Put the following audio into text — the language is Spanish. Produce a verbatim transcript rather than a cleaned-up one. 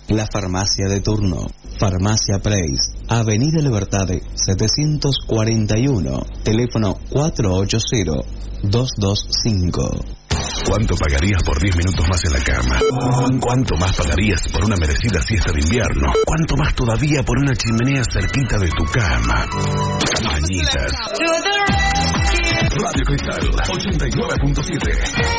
La farmacia de turno. Farmacia Preis, Avenida Libertad setecientos cuarenta y uno, teléfono cuatro ocho cero, dos dos cinco. ¿Cuánto pagarías por diez minutos más en la cama? ¿Cuánto más pagarías por una merecida siesta de invierno? ¿Cuánto más todavía por una chimenea cerquita de tu cama? Añitas. Radio Cristal ochenta y nueve punto siete.